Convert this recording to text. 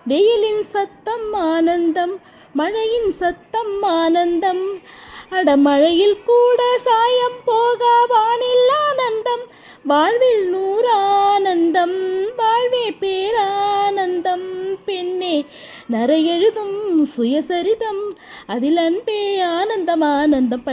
வெயிலின் சத்தம் ஆனந்தம், மழையின் சத்தம் ஆனந்தம். அடமழையில் கூட சாயம் போகா வானில் ஆனந்தம். வாழ்வில் நூறானந்தம், வாழ்வே பேரானந்தம். பெண்ணே நரையெழுதும் சுயசரிதம், அதில் அன்பே ஆனந்தம் ஆனந்தம்.